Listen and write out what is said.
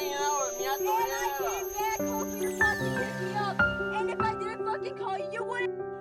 hanging out with me. I thought, And I came back hoping to fucking pick me up. And if I didn't fucking call you, you wouldn't.